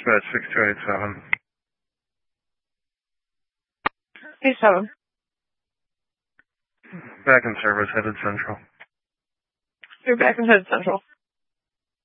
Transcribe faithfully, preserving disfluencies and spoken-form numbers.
Dispatch six two eight seven. eight seven. Back in service, headed central. You're back in head central.